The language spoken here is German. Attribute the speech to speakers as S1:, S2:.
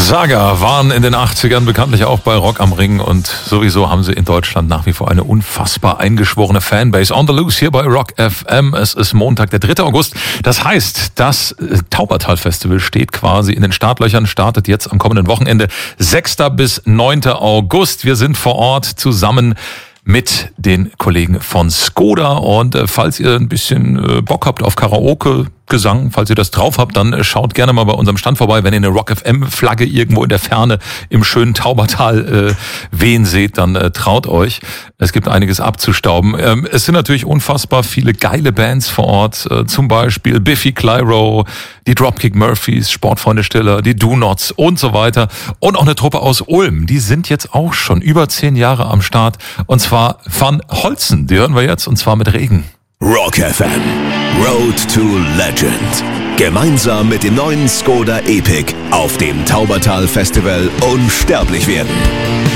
S1: Saga waren in den 80ern bekanntlich auch bei Rock am Ring und sowieso haben sie in Deutschland nach wie vor eine unfassbar eingeschworene Fanbase. On the Loose hier bei Rock FM. Es ist Montag, der 3. August. Das heißt, das Taubertal-Festival steht quasi in den Startlöchern, startet jetzt am kommenden Wochenende, 6. bis 9. August. Wir sind vor Ort zusammen mit den Kollegen von Skoda und falls ihr ein bisschen Bock habt auf Karaoke-Gesang, falls ihr das drauf habt, dann schaut gerne mal bei unserem Stand vorbei. Wenn ihr eine Rock-FM-Flagge irgendwo in der Ferne im schönen Taubertal wehen seht, dann traut euch. Es gibt einiges abzustauben. Es sind natürlich unfassbar viele geile Bands vor Ort, zum Beispiel Biffy Clyro, die Dropkick Murphys, Sportfreunde Stiller, die Do-Nots und so weiter. Und auch eine Truppe aus Ulm, die sind jetzt auch schon über 10 Jahre am Start. Und zwar Van Holzen, die hören wir jetzt, und zwar mit Regen.
S2: Rock FM, Road to Legend. Gemeinsam mit dem neuen Skoda Epic auf dem Taubertal Festival unsterblich werden.